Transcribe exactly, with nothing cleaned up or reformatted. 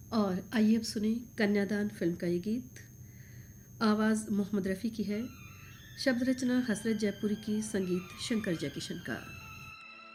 और आइए अब सुने कन्यादान फिल्म का ये गीत। आवाज़ मोहम्मद रफ़ी की है, शब्द रचना हसरत जयपुरी की, संगीत शंकर जयकिशन का।